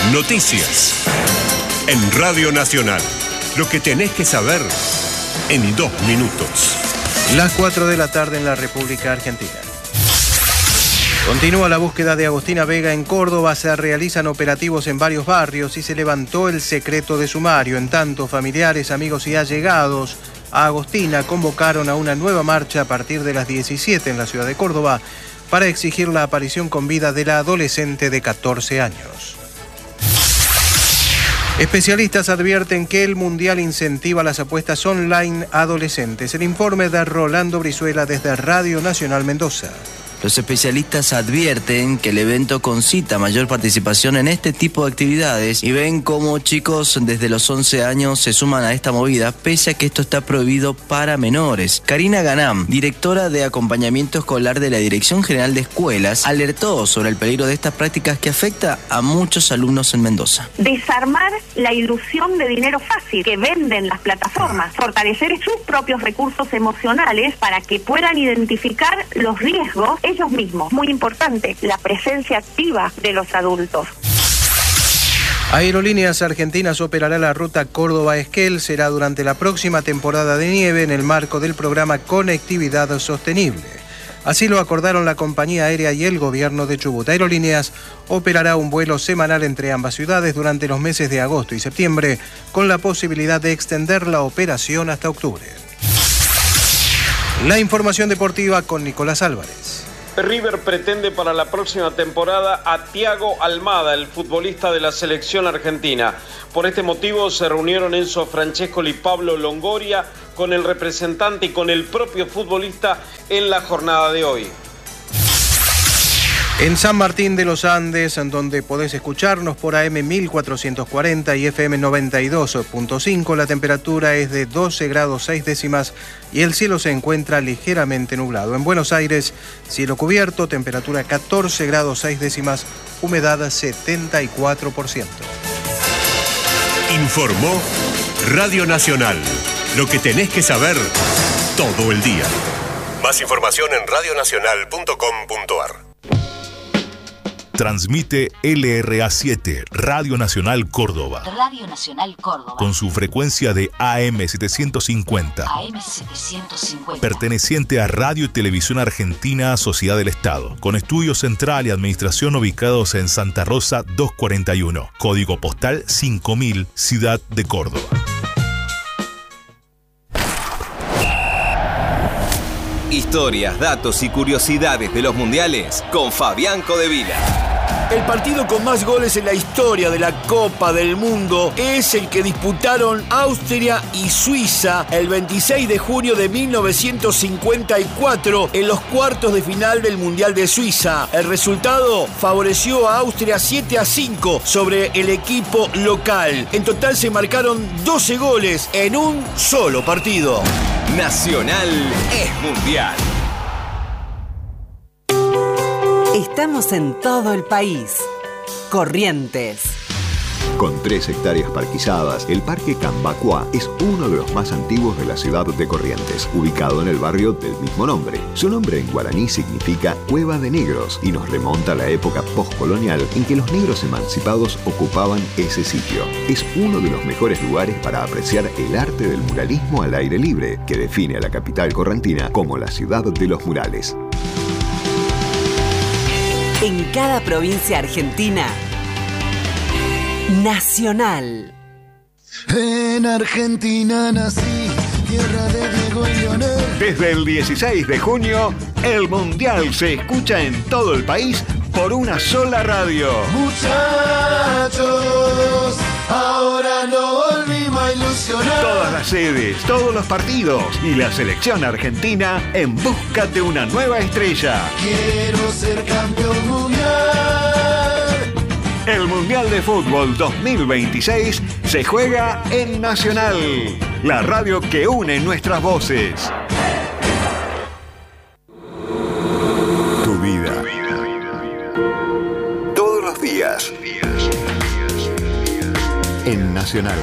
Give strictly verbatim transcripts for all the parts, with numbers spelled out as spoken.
Noticias en Radio Nacional. Lo que tenés que saber en dos minutos. Las cuatro de la tarde en la República Argentina. Continúa la búsqueda de Agostina Vega en Córdoba. Se realizan operativos en varios barrios y se levantó el secreto de sumario. En tanto, familiares, amigos y allegados a Agostina convocaron a una nueva marcha a partir de las diecisiete en la ciudad de Córdoba para exigir la aparición con vida de la adolescente de catorce años. Especialistas advierten que el Mundial incentiva las apuestas online adolescentes. El informe de Rolando Brizuela desde Radio Nacional Mendoza. Los especialistas advierten que el evento concita mayor participación en este tipo de actividades y ven cómo chicos desde los once años se suman a esta movida, pese a que esto está prohibido para menores. Karina Ganam, directora de acompañamiento escolar de la Dirección General de Escuelas, alertó sobre el peligro de estas prácticas que afecta a muchos alumnos en Mendoza. Desarmar la ilusión de dinero fácil que venden las plataformas, fortalecer sus propios recursos emocionales para que puedan identificar los riesgos ellos mismos. Muy importante, la presencia activa de los adultos. Aerolíneas Argentinas operará la ruta Córdoba-Esquel. Será durante la próxima temporada de nieve en el marco del programa Conectividad Sostenible. Así lo acordaron la compañía aérea y el gobierno de Chubut. Aerolíneas operará un vuelo semanal entre ambas ciudades durante los meses de agosto y septiembre, con la posibilidad de extender la operación hasta octubre. La información deportiva con Nicolás Álvarez. River pretende para la próxima temporada a Thiago Almada, el futbolista de la selección argentina. Por este motivo se reunieron Enzo Francescoli y Pablo Longoria con el representante y con el propio futbolista en la jornada de hoy. En San Martín de los Andes, en donde podés escucharnos por A M mil cuatrocientos cuarenta y F M noventa y dos punto cinco, la temperatura es de doce grados seis décimas y el cielo se encuentra ligeramente nublado. En Buenos Aires, cielo cubierto, temperatura catorce grados seis décimas, humedad setenta y cuatro por ciento. Informó Radio Nacional. Lo que tenés que saber todo el día. Más información en radio nacional punto com punto a r. Transmite L R A siete, Radio Nacional Córdoba. Radio Nacional Córdoba. Con su frecuencia de A M setecientos cincuenta. A M setecientos cincuenta. Perteneciente a Radio y Televisión Argentina, Sociedad del Estado. Con estudio central y administración ubicados en Santa Rosa doscientos cuarenta y uno. Código postal cinco mil, Ciudad de Córdoba. Historias, datos y curiosidades de los mundiales con Fabián Codevila. El partido con más goles en la historia de la Copa del Mundo es el que disputaron Austria y Suiza el veintiséis de junio de mil novecientos cincuenta y cuatro en los cuartos de final del Mundial de Suiza. El resultado favoreció a Austria siete a cinco sobre el equipo local. En total se marcaron doce goles en un solo partido. Nacional es mundial. Estamos en todo el país. Corrientes. Con tres hectáreas parquizadas, el Parque Cambacuá es uno de los más antiguos de la ciudad de Corrientes, ubicado en el barrio del mismo nombre. Su nombre en guaraní significa Cueva de Negros y nos remonta a la época postcolonial en que los negros emancipados ocupaban ese sitio. Es uno de los mejores lugares para apreciar el arte del muralismo al aire libre, que define a la capital correntina como la ciudad de los murales. En cada provincia argentina, Nacional. En Argentina nací, tierra de Diego y Leonel. Desde el dieciséis de junio, el Mundial se escucha en todo el país por una sola radio. Muchachos, ahora no volvimos a ilusionar. Todas las sedes, todos los partidos y la selección argentina en busca de una nueva estrella. Quiero ser campeón mundial. El Mundial de Fútbol dos mil veintiséis se juega en Nacional, la radio que une nuestras voces. Tu vida. Todos los días. En Nacional.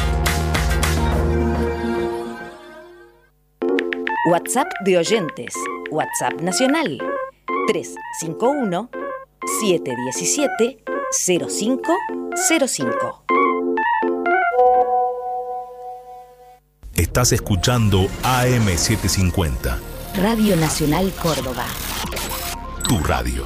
WhatsApp de oyentes. WhatsApp nacional. tres cinco uno, siete uno siete, cero cinco cero cinco. Estás escuchando A M setecientos cincuenta. Radio Nacional Córdoba. Tu radio.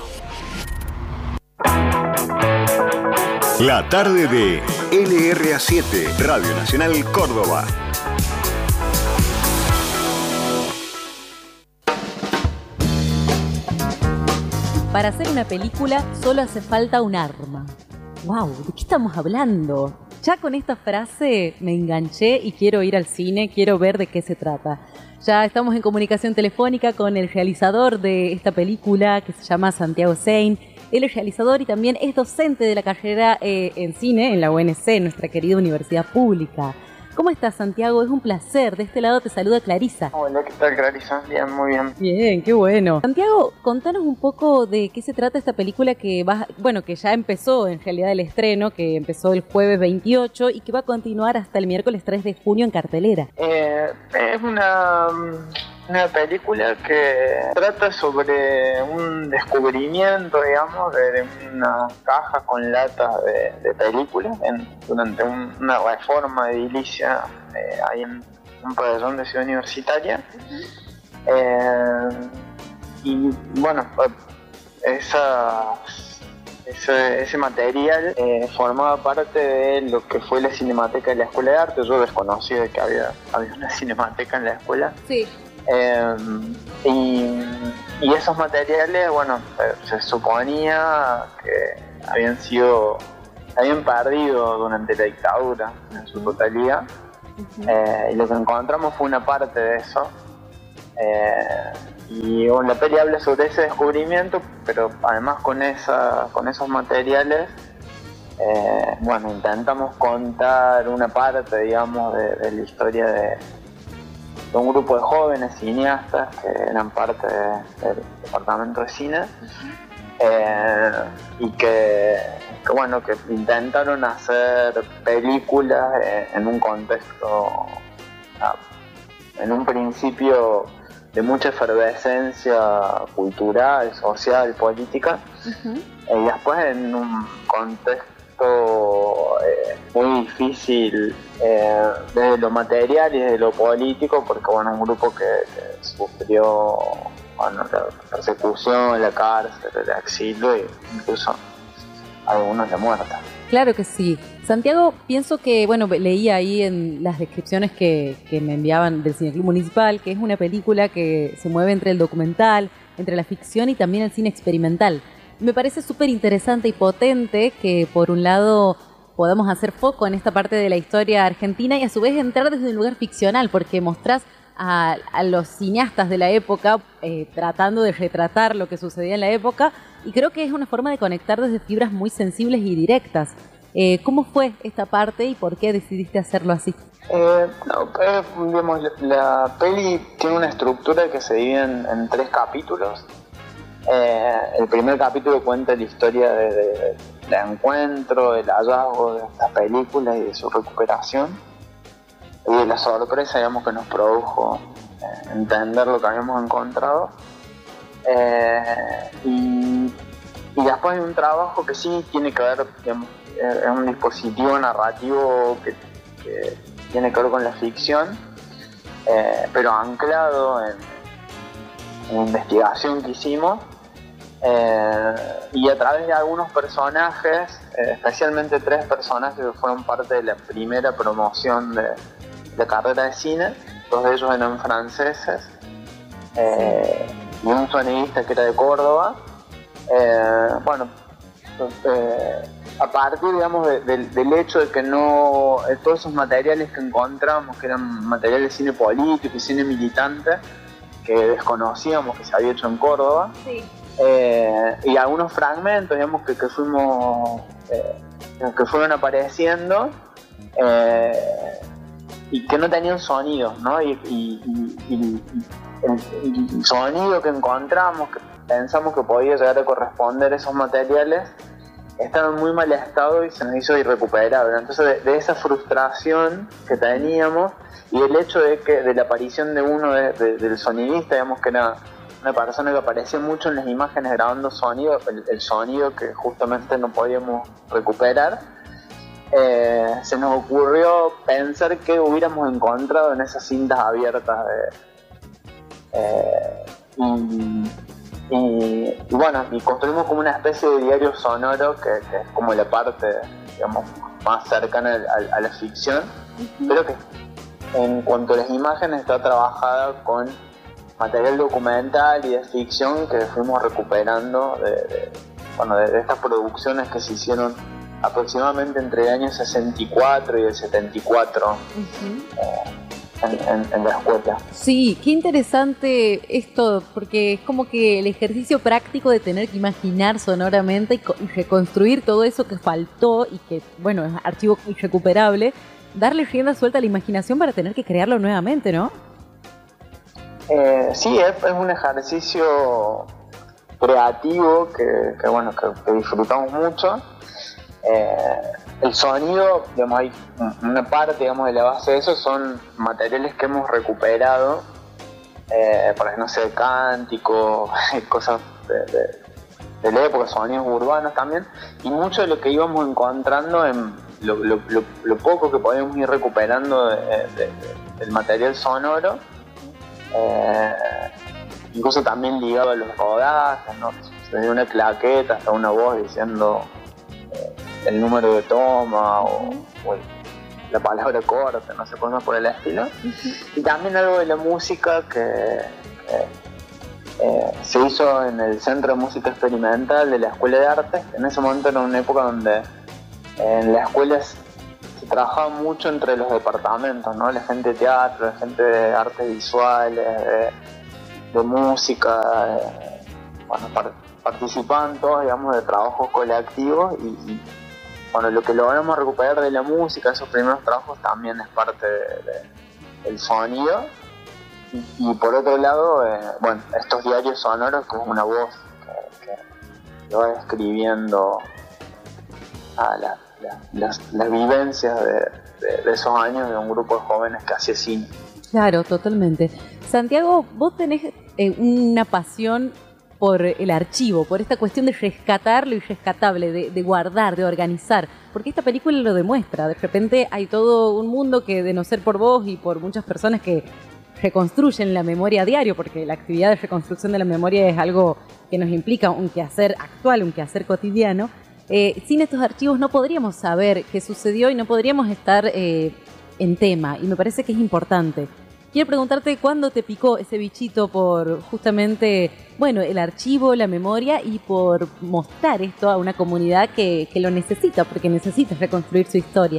La tarde de L R A siete, Radio Nacional Córdoba. Para hacer una película solo hace falta un arma. ¡Wow! ¿De qué estamos hablando? Ya con esta frase me enganché y quiero ir al cine, quiero ver de qué se trata. Ya estamos en comunicación telefónica con el realizador de esta película, que se llama Santiago Sein. Él es realizador y también es docente de la carrera eh, en cine en la U N C, nuestra querida universidad pública. ¿Cómo estás, Santiago? Es un placer. De este lado te saluda Clarisa. Hola, ¿qué tal, Clarisa? Bien, muy bien. Bien, qué bueno. Santiago, contanos un poco de qué se trata esta película que va, bueno, que ya empezó en realidad el estreno, que empezó el jueves veintiocho y que va a continuar hasta el miércoles tres de junio en cartelera. Eh, es una, una película que trata sobre un descubrimiento, digamos, de, de una caja con latas de, de películas en, durante un, una reforma edilicia eh, ahí en un pabellón de Ciudad Universitaria. Uh-huh. eh, y bueno, esa, ese, ese material eh, formaba parte de lo que fue la Cinemateca de la Escuela de Arte. Yo desconocía de que había, había una cinemateca en la escuela. Sí. Eh, y, y esos materiales, bueno, se suponía que habían sido, habían perdido durante la dictadura en su totalidad. Uh-huh. eh, y lo que encontramos fue una parte de eso. Eh, y bueno, la peli habla sobre ese descubrimiento, pero además con, esa, con esos materiales, eh, bueno, intentamos contar una parte, digamos, de, de la historia de de un grupo de jóvenes cineastas que eran parte de, del departamento de cine. Uh-huh. eh, y que, que bueno que intentaron hacer películas eh, en un contexto ah, en un principio de mucha efervescencia cultural, social, política. Uh-huh. eh, y después en un contexto Eh, muy difícil eh, desde lo material y desde lo político, porque bueno, un grupo que, que sufrió bueno, la persecución, la cárcel, el exilio e incluso algunos de muerte. Claro que sí. Santiago, pienso que, bueno, leía ahí en las descripciones que, que me enviaban del Cineclub Municipal, que es una película que se mueve entre el documental, entre la ficción y también el cine experimental. Me parece súper interesante y potente que por un lado podamos hacer foco en esta parte de la historia argentina y a su vez entrar desde un lugar ficcional, porque mostrás a, a los cineastas de la época eh, tratando de retratar lo que sucedía en la época, y creo que es una forma de conectar desde fibras muy sensibles y directas. Eh, ¿Cómo fue esta parte y por qué decidiste hacerlo así? Eh, no, eh, digamos, la, la peli tiene una estructura que se divide en, en tres capítulos. Eh, el primer capítulo cuenta la historia de, de, de, del encuentro, del hallazgo de esta película y de su recuperación, y de la sorpresa, digamos, que nos produjo eh, entender lo que habíamos encontrado. Eh, y, y después hay un trabajo que sí tiene que ver, digamos, es un dispositivo narrativo que, que tiene que ver con la ficción, eh, pero anclado en, en la investigación que hicimos. Eh, y a través de algunos personajes, eh, especialmente tres personajes que fueron parte de la primera promoción de la carrera de cine. Dos de ellos eran franceses, eh, y un sonidista que era de Córdoba. Eh, bueno, eh, a partir, digamos, de, de, del hecho de que no de todos esos materiales que encontramos, que eran materiales de cine político y cine militante, que desconocíamos que se había hecho en Córdoba. Sí. Eh, y algunos fragmentos, digamos, que, que fuimos eh, que fueron apareciendo eh, y que no tenían sonido, ¿no? Y, y, y, y, y el sonido que encontramos, que pensamos que podía llegar a corresponder a esos materiales, estaba en muy mal estado y se nos hizo irrecuperable. Entonces, de, de esa frustración que teníamos y el hecho de que de la aparición de uno de, de, del sonidista, digamos, que era una persona que aparecía mucho en las imágenes grabando sonido, el, el sonido que justamente no podíamos recuperar, eh, se nos ocurrió pensar qué hubiéramos encontrado en esas cintas abiertas de, eh, y, y, y bueno, y construimos como una especie de diario sonoro que, que es como la parte, digamos, más cercana a, a la ficción, uh-huh. pero que en cuanto a las imágenes está trabajada con material documental y de ficción que fuimos recuperando de, de, bueno, de, de estas producciones que se hicieron aproximadamente entre el año sesenta y cuatro y el setenta y cuatro uh-huh. eh, en, en, en la escuela. Sí, qué interesante esto, porque es como que el ejercicio práctico de tener que imaginar sonoramente y, co- y reconstruir todo eso que faltó y que, bueno, es archivo irrecuperable, darle rienda suelta a la imaginación para tener que crearlo nuevamente, ¿no? Eh, sí, es, es un ejercicio creativo que, que bueno, que, que disfrutamos mucho. Eh, el sonido, digamos, hay una parte, digamos, de la base de eso son materiales que hemos recuperado, eh, para que no sea cántico, cosas de, de, de la época, sonidos urbanos también, y mucho de lo que íbamos encontrando en lo, lo, lo, lo poco que podíamos ir recuperando de, de, de, del material sonoro, eh, incluso también ligado a los rodajes, ¿no? Desde una claqueta hasta una voz diciendo eh, el número de toma o, o el, la palabra corta, no sé, cosas por el estilo. Uh-huh. Y también algo de la música que, que eh, se hizo en el Centro de Música Experimental de la Escuela de Artes. En ese momento era una época donde eh, en las escuelas se trabajaba mucho entre los departamentos, ¿no? La gente de teatro, la gente de artes visuales, de, de música, eh, bueno, par- participaban todos, digamos, de trabajos colectivos y, y bueno, lo que logramos recuperar de la música, esos primeros trabajos, también es parte de, de, del sonido. Y, y por otro lado, eh, bueno, estos diarios sonoros, que es una voz que, que va describiendo a la, la, las, las vivencias de, de, de esos años de un grupo de jóvenes que hacía cine. Claro, totalmente. Santiago, vos tenés eh, una pasión por el archivo, por esta cuestión de rescatar lo irrescatable, de, de guardar, de organizar, porque esta película lo demuestra. De repente hay todo un mundo que, de no ser por vos y por muchas personas que reconstruyen la memoria a diario, porque la actividad de reconstrucción de la memoria es algo que nos implica un quehacer actual, un quehacer cotidiano. Eh, sin estos archivos no podríamos saber qué sucedió y no podríamos estar eh, en tema, y me parece que es importante. Quiero preguntarte cuándo te picó ese bichito por justamente, bueno, el archivo, la memoria y por mostrar esto a una comunidad que, que lo necesita, porque necesita reconstruir su historia.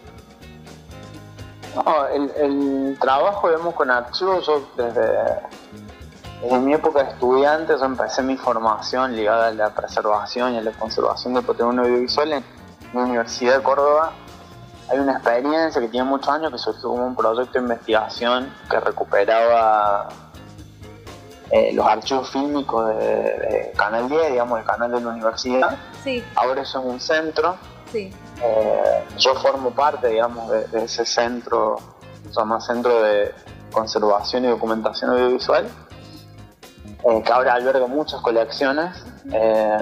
No, el, el trabajo, digamos, con archivos, yo desde, desde mi época de estudiante, yo empecé mi formación ligada a la preservación y a la conservación del patrimonio audiovisual en la Universidad de Córdoba. Hay una experiencia que tiene muchos años que surgió como un proyecto de investigación que recuperaba eh, los archivos fílmicos de, de Canal diez, digamos, el canal de la universidad. Sí. Ahora eso es un centro. Sí. Eh, yo formo parte, digamos, de, de ese centro, se llama Centro de Conservación y Documentación Audiovisual, eh, que ahora alberga muchas colecciones. Eh,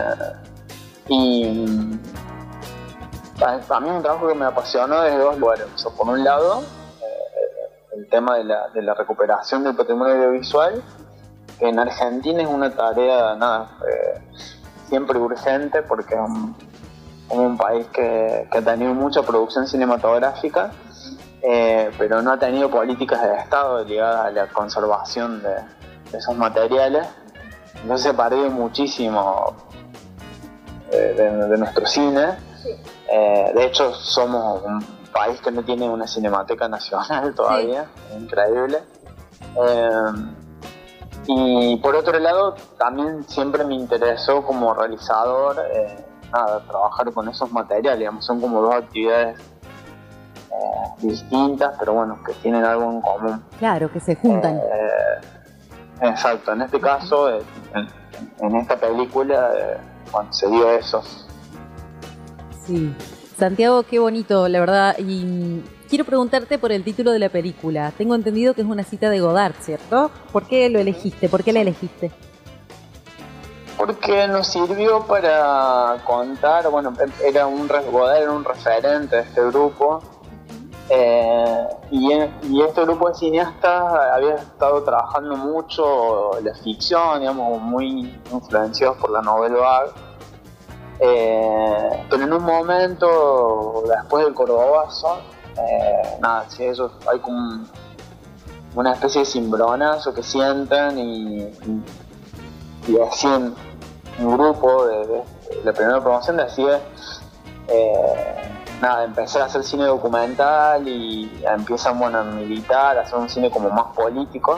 y a mí un trabajo que me apasionó desde dos lugares. O sea, por un lado, eh, el tema de la, de la recuperación del patrimonio audiovisual, que en Argentina es una tarea nada eh, siempre urgente, porque es un, un país que, que ha tenido mucha producción cinematográfica, eh, pero no ha tenido políticas de Estado ligadas a la conservación de, de esos materiales. Entonces se ha perdido muchísimo de, de, de nuestro cine. Sí. Eh, de hecho, somos un país que no tiene una cinemateca nacional todavía, sí. Increíble. Eh, y por otro lado, también siempre me interesó como realizador eh, nada, trabajar con esos materiales. Digamos, son como dos actividades eh, distintas, pero bueno, que tienen algo en común. Claro, que se juntan. Eh, exacto, en este caso, eh, en, en esta película, eh, bueno, se dio eso. Sí. Santiago, qué bonito, la verdad. Y quiero preguntarte por el título de la película. Tengo entendido que es una cita de Godard, ¿cierto? ¿Por qué lo elegiste? ¿Por qué la elegiste? Porque nos sirvió para contar, bueno, era un, Godard era un referente de este grupo, eh, y, y este grupo de cineastas había estado trabajando mucho la ficción, digamos, muy influenciados por la novela vague, eh, pero en un momento, después del Cordobazo, eh, nada, sí, eso hay como un, una especie de cimbronazo que sienten y, y, y deciden, un grupo de, de, de la primera promoción decide eh, nada, empezar a hacer cine documental y empiezan, bueno, a militar, a hacer un cine como más político.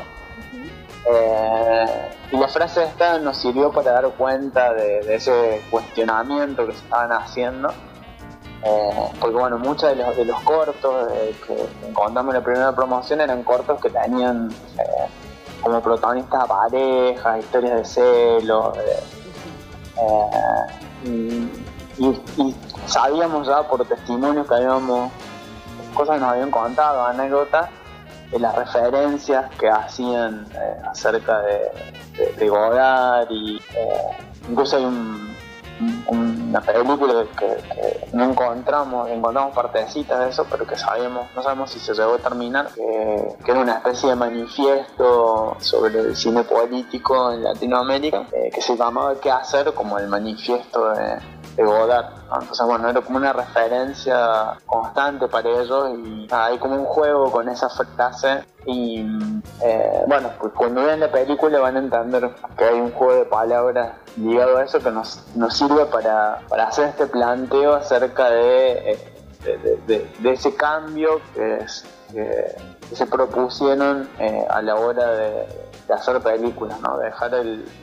Eh, y la frase esta nos sirvió para dar cuenta de, de ese cuestionamiento que se estaban haciendo. Eh, porque bueno, muchos de los, de los cortos eh, que encontramos en la primera promoción eran cortos que tenían eh, como protagonistas a parejas, historias de celos, eh, eh, y, y, y sabíamos ya por testimonios que habíamos, cosas que nos habían contado, anécdotas, de las referencias que hacían eh, acerca de, de, de Godard, y eh, incluso hay un una película que, que no encontramos, encontramos partecitas de eso, pero que sabemos, no sabemos si se llegó a terminar, que, que era una especie de manifiesto sobre el cine político en Latinoamérica, eh, que se llamaba ¿Qué hacer?, como el manifiesto de, de Godard, ¿no? Entonces bueno, era como una referencia constante para ellos, y nada, hay como un juego con esa frase. Y eh, bueno, pues cuando vean la película van a entender que hay un juego de palabras ligado a eso que nos, nos sirve para, para hacer este planteo acerca de, de, de, de, de ese cambio que, es, que, que se propusieron eh, a la hora de, de hacer películas, ¿no? De dejar el,